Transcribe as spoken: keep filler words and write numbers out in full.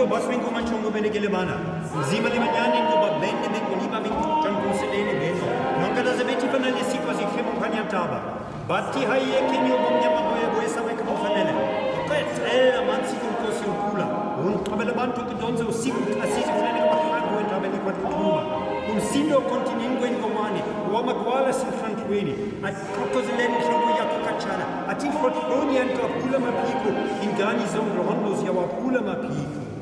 bas vinco manchongo bene che le mana. Zima le magnani in ba bene vinco liba vinco John Conselene bene. Non che da sabeti per le si quasi che non caniantava. Batti hai e che io bomia ma poi vuoi sapere come fanele. Pezzo è manzi con così un cula. Un tabella banto che donzo si assisi con le bahango in tabella quattro truma. Un sino continuingo in comani. Uomo quale si tranquilli. A cose le non ya cacciara. A ti fortuni anche a pula ma pico. In gani sono rondo si a pula ma pico.